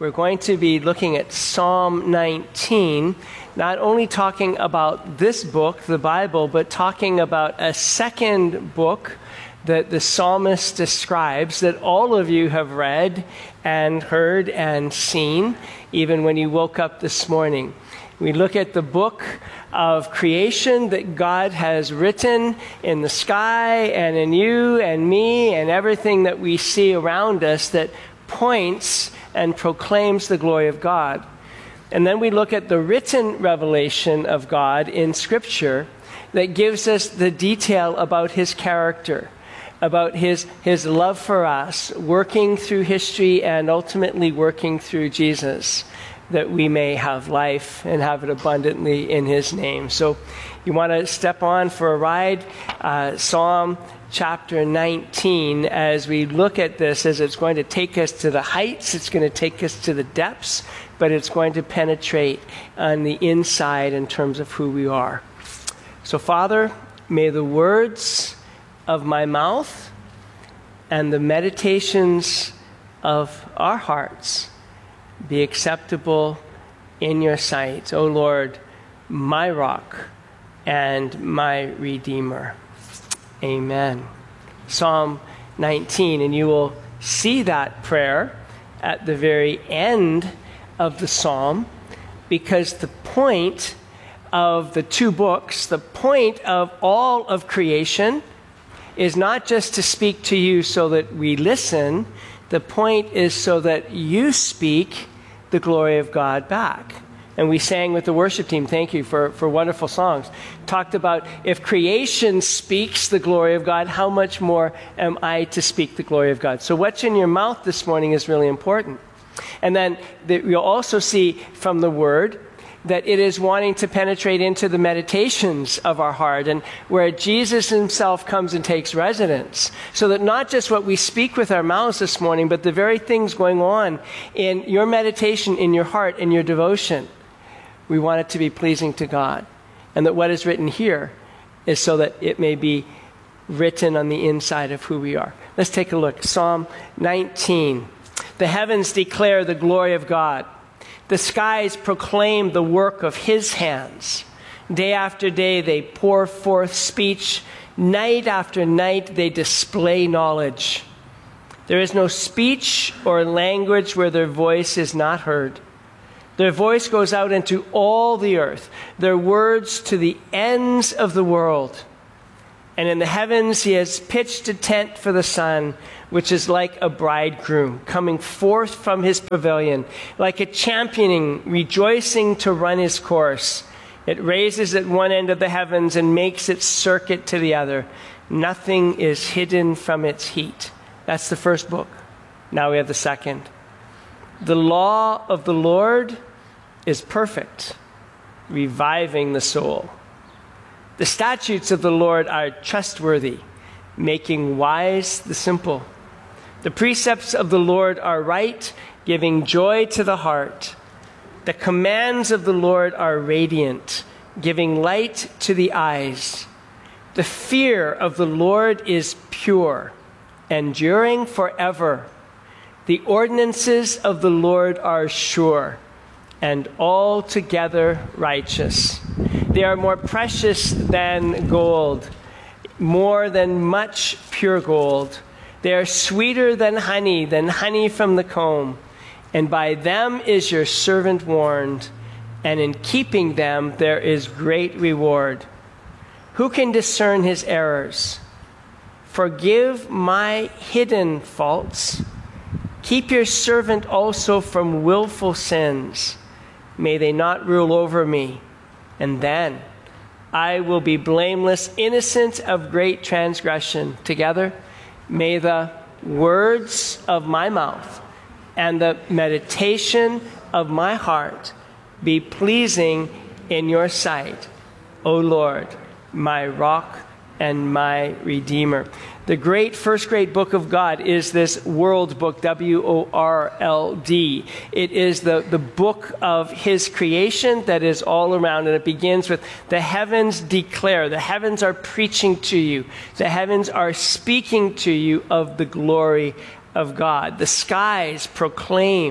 We're going to be looking at Psalm 19, not only talking about this book, the Bible, but talking about a second book that the psalmist describes that all of you have read and heard and seen, even when you woke up this morning. We look at the book of creation that God has written in the sky and in you and me and everything that we see around us that points and proclaims the glory of God. And then we look at the written revelation of God in Scripture that gives us the detail about his character, about his love for us, working through history and ultimately working through Jesus, that we may have life and have it abundantly in his name. So you want to step on for a ride, Psalm chapter 19, as we look at this, as it's going to take us to the heights, it's going to take us to the depths, but it's going to penetrate on the inside in terms of who we are. So Father, may the words of my mouth and the meditations of our hearts be acceptable in your sight, O Lord, my rock and my Redeemer. Amen. Psalm 19, and you will see that prayer at the very end of the psalm, because the point of the two books, the point of all of creation, is not just to speak to you so that we listen. The point is so that you speak the glory of God back. And we sang with the worship team, thank you for wonderful songs, talked about if creation speaks the glory of God, how much more am I to speak the glory of God? So what's in your mouth this morning is really important. And then you'll also see from the Word that it is wanting to penetrate into the meditations of our heart, and where Jesus himself comes and takes residence. So that not just what we speak with our mouths this morning, but the very things going on in your meditation, in your heart, in your devotion, we want it to be pleasing to God. And that what is written here is so that it may be written on the inside of who we are. Let's take a look. Psalm 19. The heavens declare the glory of God. The skies proclaim the work of his hands. Day after day they pour forth speech. Night after night they display knowledge. There is no speech or language where their voice is not heard. Their voice goes out into all the earth, their words to the ends of the world. And in the heavens he has pitched a tent for the sun, which is like a bridegroom coming forth from his pavilion, like a championing, rejoicing to run his course. It raises at one end of the heavens and makes its circuit to the other. Nothing is hidden from its heat. That's the first book. Now we have the second. The law of the Lord is perfect, reviving the soul. The statutes of the Lord are trustworthy, making wise the simple. The precepts of the Lord are right, giving joy to the heart. The commands of the Lord are radiant, giving light to the eyes. The fear of the Lord is pure, enduring forever. The ordinances of the Lord are sure and altogether righteous. They are more precious than gold, more than much pure gold. They are sweeter than honey from the comb. And by them is your servant warned, and in keeping them there is great reward. Who can discern his errors? Forgive my hidden faults. Keep your servant also from willful sins. May they not rule over me. And then I will be blameless, innocent of great transgression. Together, may the words of my mouth and the meditation of my heart be pleasing in your sight, O Lord, my rock and my Redeemer. The first great book of God is this world book, W-O-R-L-D. It is the book of his creation that is all around, and it begins with the heavens declare. The heavens are preaching to you. The heavens are speaking to you of the glory of God. The skies proclaim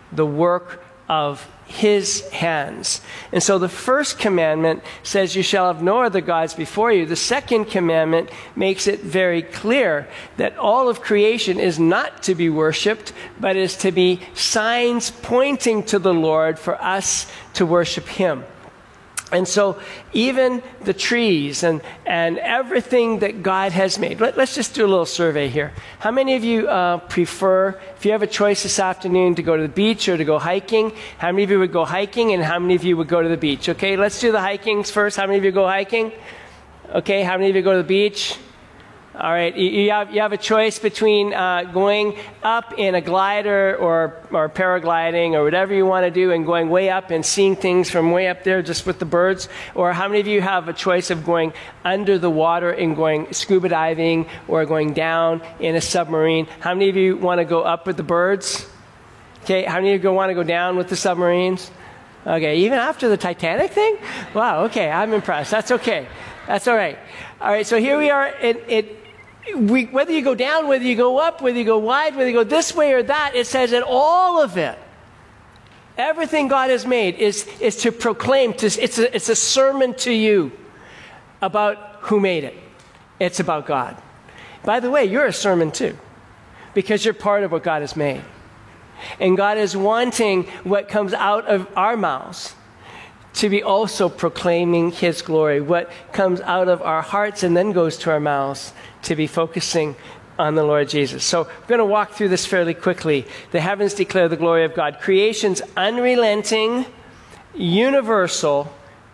the work of his hands. And so the first commandment says, you shall have no other gods before you. The second commandment makes it very clear that all of creation is not to be worshiped, but is to be signs pointing to the Lord for us to worship him. And so even the trees and everything that God has made. Let's just do a little survey here. How many of you prefer, if you have a choice this afternoon to go to the beach or to go hiking, how many of you would go hiking and how many of you would go to the beach? Okay, let's do the hikings first. How many of you go hiking? Okay, how many of you go to the beach? All right, you have a choice between going up in a glider or paragliding or whatever you want to do and going way up and seeing things from way up there just with the birds. Or how many of you have a choice of going under the water and going scuba diving or going down in a submarine? How many of you want to go up with the birds? Okay, how many of you want to go down with the submarines? Okay, even after the Titanic thing? Wow, okay, I'm impressed. That's okay. That's all right. All right, so here we are. Whether you go down, whether you go up, whether you go wide, whether you go this way or that, it says that all of it, everything God has made is to proclaim, it's a sermon to you about who made it. It's about God. By the way, you're a sermon too, because you're part of what God has made. And God is wanting what comes out of our mouths to be also proclaiming his glory. What comes out of our hearts and then goes to our mouths to be focusing on the Lord Jesus. So we're going to walk through this fairly quickly. The heavens declare the glory of God. Creation's unrelenting, universal,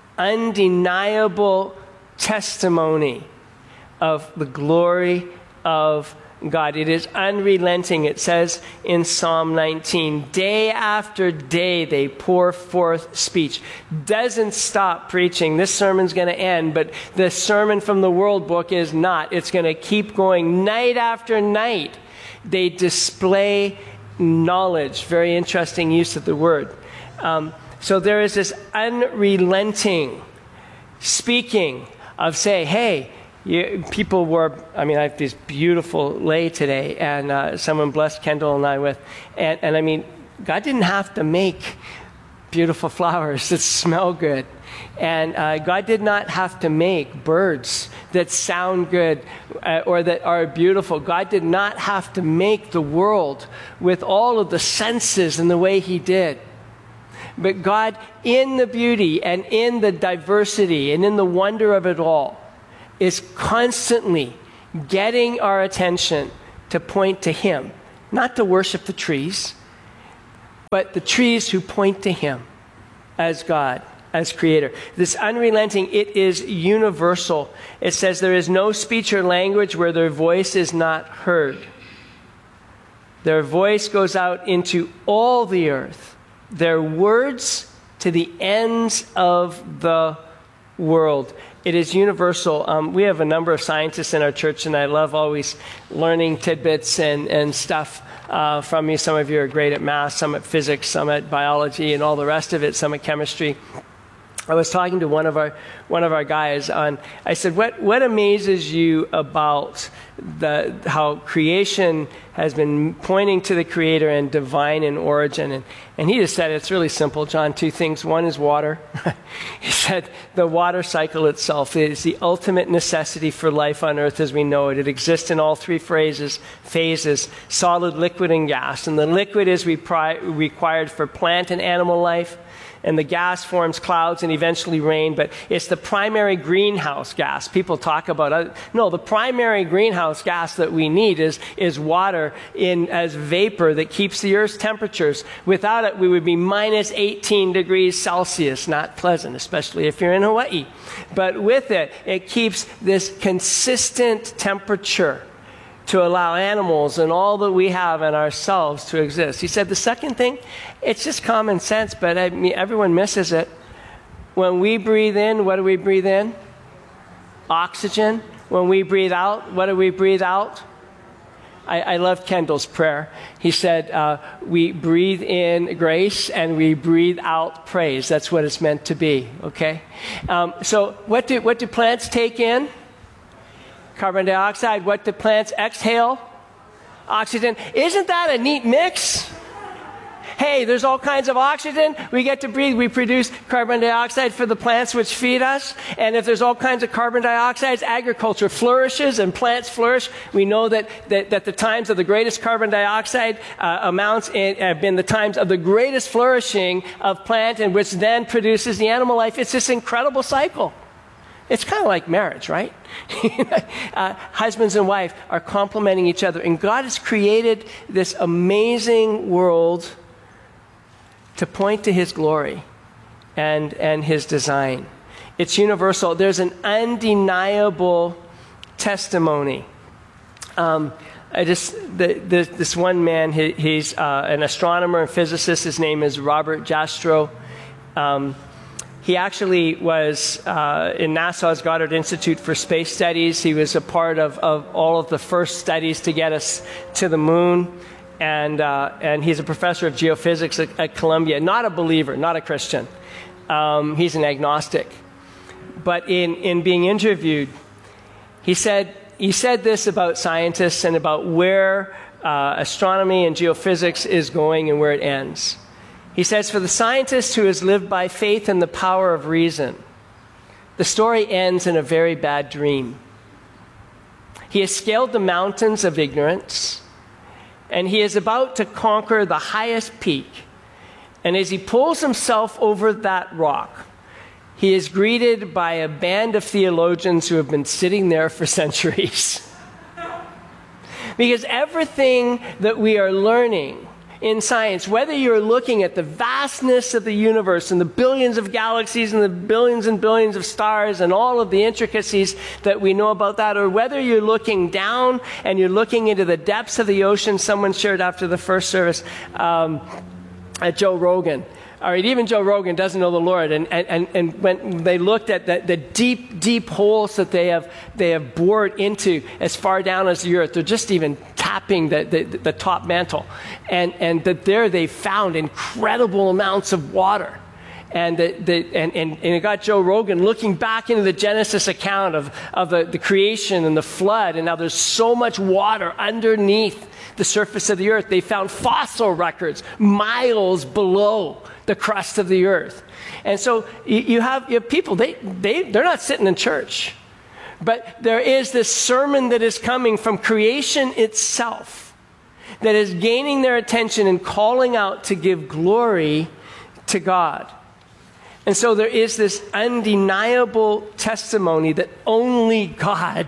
undeniable testimony of the glory of God. It is unrelenting. It says in Psalm 19, day after day they pour forth speech. Doesn't stop preaching. This sermon's going to end, but the sermon from the World Book is not. It's going to keep going night after night. They display knowledge. Very interesting use of the word. So there is this unrelenting speaking of say, hey, people were, I have this beautiful lei today, and someone blessed Kendall and I with, and I mean, God didn't have to make beautiful flowers that smell good. And God did not have to make birds that sound good or that are beautiful. God did not have to make the world with all of the senses in the way he did. But God, in the beauty and in the diversity and in the wonder of it all, is constantly getting our attention to point to him. Not to worship the trees, but the trees who point to him as God, as creator. This unrelenting, it is universal. It says there is no speech or language where their voice is not heard. Their voice goes out into all the earth. Their words to the ends of the world. It is universal. We have a number of scientists in our church, and I love always learning tidbits and stuff from you. Some of you are great at math, some at physics, some at biology, and all the rest of it, some at chemistry. I was talking to one of our guys on. I said, "What amazes you about how creation has been pointing to the Creator and divine in origin?" And he just said it's really simple, John. Two things. One is water. He said the water cycle itself is the ultimate necessity for life on earth as we know it. It exists in all three phases: solid, liquid, and gas. And the liquid is required for plant and animal life. And the gas forms clouds and eventually rain, but it's the primary greenhouse gas. People talk about it. No, the primary greenhouse gas that we need is water as vapor that keeps the Earth's temperatures. Without it, we would be minus 18 degrees Celsius. Not pleasant, especially if you're in Hawaii. But with it, it keeps this consistent temperature to allow animals and all that we have in ourselves to exist. He said the second thing, it's just common sense, but everyone misses it. When we breathe in, what do we breathe in? Oxygen. When we breathe out, what do we breathe out? I love Kendall's prayer. He said, we breathe in grace and we breathe out praise. That's what it's meant to be, okay? So what do plants take in? Carbon dioxide. What do plants exhale? Oxygen. Isn't that a neat mix? Hey, there's all kinds of oxygen. We get to breathe. We produce carbon dioxide for the plants which feed us. And if there's all kinds of carbon dioxide, agriculture flourishes and plants flourish. We know that the times of the greatest carbon dioxide amounts have been the times of the greatest flourishing of plant, and which then produces the animal life. It's this incredible cycle. It's kind of like marriage, right? Husbands and wife are complementing each other. And God has created this amazing world to point to his glory and his design. It's universal. There's an undeniable testimony. This one man, he's an astronomer and physicist. His name is Robert Jastrow. He actually was in NASA's Goddard Institute for Space Studies. He was a part of all of the first studies to get us to the moon. And he's a professor of geophysics at Columbia. Not a believer, not a Christian. He's an agnostic. But in being interviewed, he said this about scientists and about where astronomy and geophysics is going and where it ends. He says, for the scientist who has lived by faith in the power of reason, the story ends in a very bad dream. He has scaled the mountains of ignorance, and he is about to conquer the highest peak. And as he pulls himself over that rock, he is greeted by a band of theologians who have been sitting there for centuries. Because everything that we are learning in science, whether you're looking at the vastness of the universe and the billions of galaxies and the billions and billions of stars and all of the intricacies that we know about that, or whether you're looking down and you're looking into the depths of the ocean, someone shared after the first service at Joe Rogan. All right, even Joe Rogan doesn't know the Lord. And when they looked at the deep, deep holes that they have bored into as far down as the earth, they're just even tapping the top mantle. And that there they found incredible amounts of water. And it got Joe Rogan looking back into the Genesis account of the creation and the flood, and now there's so much water underneath the surface of the earth. They found fossil records miles below the crust of the earth. And so you have people, they're not sitting in church. But there is this sermon that is coming from creation itself that is gaining their attention and calling out to give glory to God. And so there is this undeniable testimony that only God,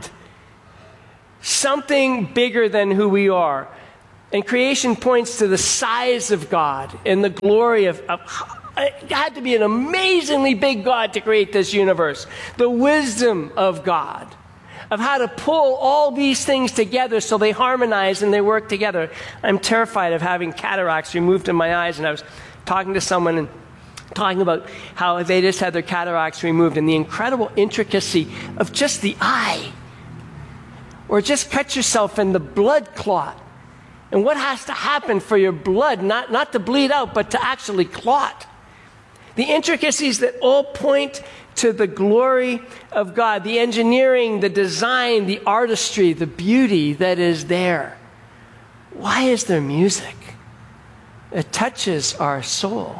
something bigger than who we are. And creation points to the size of God and the glory of it had to be an amazingly big God to create this universe. The wisdom of God, of how to pull all these things together so they harmonize and they work together. I'm terrified of having cataracts removed in my eyes, and I was talking to someone and talking about how they just had their cataracts removed and the incredible intricacy of just the eye. Or just cut yourself in the blood clot. And what has to happen for your blood not to bleed out, but to actually clot. The intricacies that all point to the glory of God, the engineering, the design, the artistry, the beauty that is there. Why is there music? It touches our soul.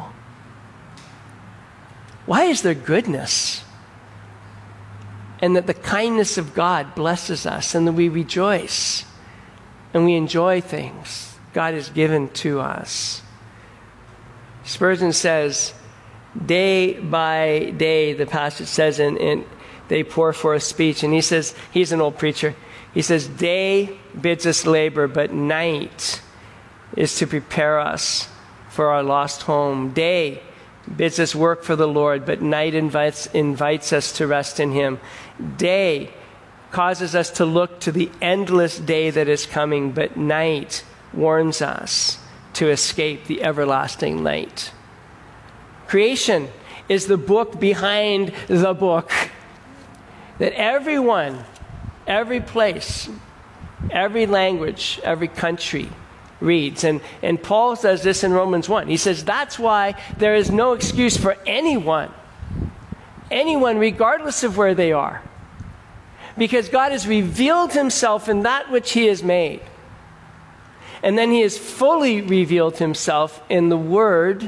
Why is there goodness? And that the kindness of God blesses us, and that we rejoice and we enjoy things God has given to us. Spurgeon says, day by day, the passage says, and they pour forth speech. And he says, he's an old preacher. He says, day bids us labor, but night is to prepare us for our lost home. Day bids us work for the Lord, but night invites us to rest in him. Day causes us to look to the endless day that is coming, but night warns us to escape the everlasting night. Creation is the book behind the book that everyone, every place, every language, every country reads. And Paul says this in Romans 1. He says that's why there is no excuse for anyone regardless of where they are. Because God has revealed himself in that which he has made. And then he has fully revealed himself in the Word,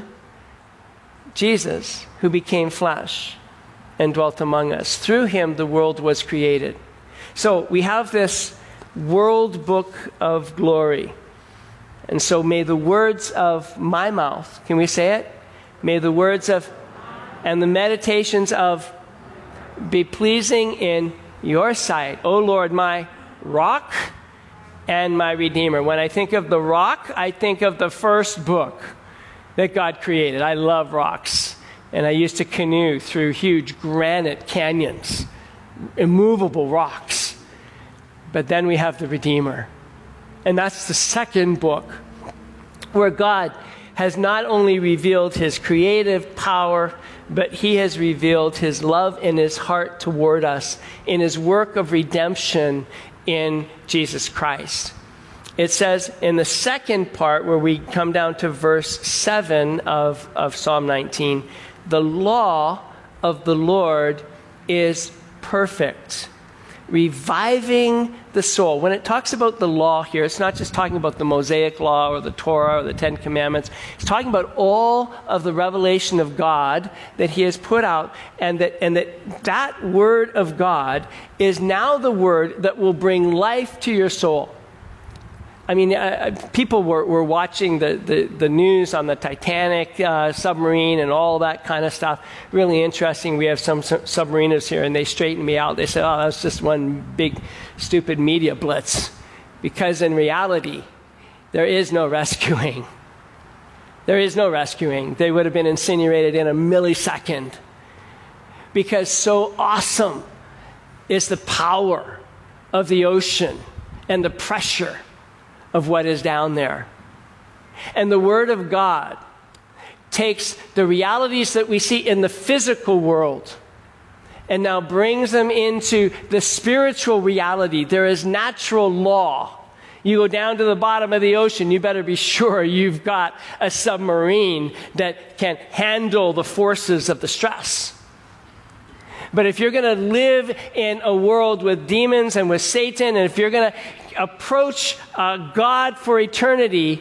Jesus, who became flesh and dwelt among us. Through him, the world was created. So we have this world book of glory. And so may the words of my mouth, can we say it? May the words of, and the meditations of, be pleasing in your sight, O Lord, my rock and my redeemer. When I think of the rock, I think of the first book that God created. I love rocks. And I used to canoe through huge granite canyons, immovable rocks. But then we have the Redeemer. And that's the second book where God has not only revealed his creative power, but he has revealed his love and his heart toward us in his work of redemption in Jesus Christ. It says in the second part, where we come down to verse 7 of Psalm 19, the law of the Lord is perfect, reviving the soul. When it talks about the law here, it's not just talking about the Mosaic law or the Torah or the Ten Commandments. It's talking about all of the revelation of God that he has put out, and that word of God is now the word that will bring life to your soul. I mean, people were watching the news on the Titanic submarine and all that kind of stuff. Really interesting. We have some submariners here, and they straightened me out. They said, oh, that's just one big, stupid media blitz. Because in reality, there is no rescuing. There is no rescuing. They would have been incinerated in a millisecond. Because so awesome is the power of the ocean and the pressure of what is down there. And the Word of God takes the realities that we see in the physical world and now brings them into the spiritual reality. There is natural law. You go down to the bottom of the ocean, you better be sure you've got a submarine that can handle the forces of the stress. But if you're going to live in a world with demons and with Satan, and if you're going to approach God for eternity,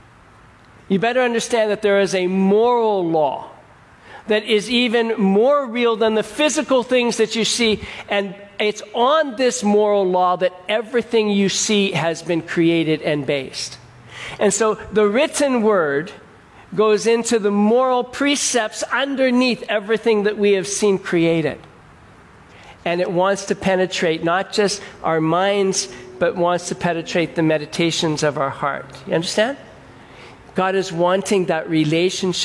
you better understand that there is a moral law that is even more real than the physical things that you see. And it's on this moral law that everything you see has been created and based. And so the written word goes into the moral precepts underneath everything that we have seen created. And it wants to penetrate not just our minds, but wants to penetrate the meditations of our heart. You understand? God is wanting that relationship